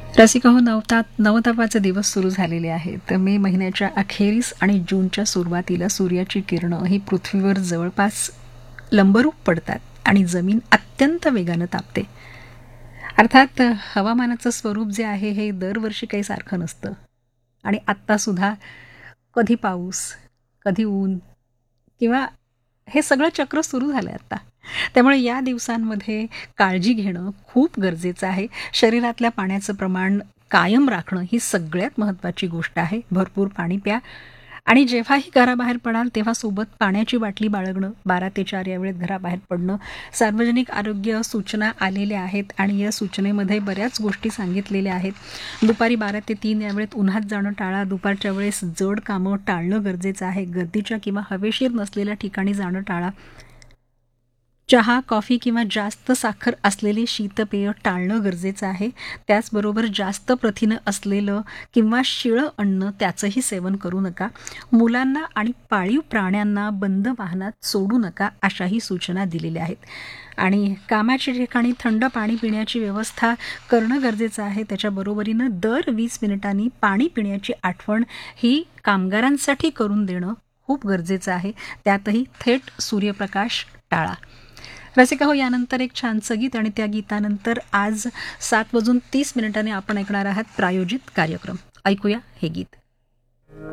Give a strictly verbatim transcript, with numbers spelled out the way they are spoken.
रसिका हो, नवता नवतापाचे दिवस सुरू झालेले आहेत. मे महिन्याच्या अखेरीस आणि जूनच्या सुरुवातीला सूर्याची किरणं ही पृथ्वीवर जवळपास लंबरूप पडतात आणि जमीन अत्यंत वेगानं तापते. अर्थात हवामानाचं स्वरूप जे आहे हे दरवर्षी काही सारखं नसतं आणि आत्तासुद्धा कधी पाऊस, कधी ऊन किंवा हे सगळं चक्र सुरू झालं आहे आता. त्यामुळे या दिवसांमध्ये काळजी घेणं खूप गरजेचं आहे. शरीरातल्या पाण्याचं प्रमाण कायम राखणं ही सगळ्यात महत्त्वाची गोष्ट आहे. भरपूर पाणी प्या आणि जेव्हाही घराबाहेर पडाल तेव्हा सोबत पाण्याची बाटली बाळगणं. बारा ते चार या वेळेत घराबाहेर पडणं. सार्वजनिक आरोग्य सूचना आलेल्या आहेत आणि या सूचनेमध्ये बऱ्याच गोष्टी सांगितलेल्या आहेत. दुपारी बारा ते तीन या वेळेत उन्हात जाणं टाळा. दुपारच्या वेळेस जड कामं टाळणं गरजेचं आहे. गर्दीच्या किंवा हवेशीर नसलेल्या ठिकाणी जाणं टाळा. चहा, कॉफी किंवा जास्त साखर असलेली शीतपेय टाळणं गरजेचं आहे. त्याचबरोबर जास्त प्रथिनं असलेलं किंवा शिळं अन्न त्याचंही सेवन करू नका. मुलांना आणि पाळीव प्राण्यांना बंद वाहनात सोडू नका अशाही सूचना दिलेल्या आहेत. आणि कामाच्या ठिकाणी थंड पाणी पिण्याची व्यवस्था करणं गरजेचं आहे. त्याच्याबरोबरीनं दर वीस मिनिटांनी पाणी पिण्याची आठवण ही कामगारांसाठी करून देणं खूप गरजेचं आहे. त्यातही थेट सूर्यप्रकाश टाळा. रसिका हो, यानंतर एक छानसं गीत आणि त्या गीतानंतर आज सात वाजून तीस मिनिटांनी आपण ऐकणार आहात प्रायोजित कार्यक्रम. ऐकूया हे गीत.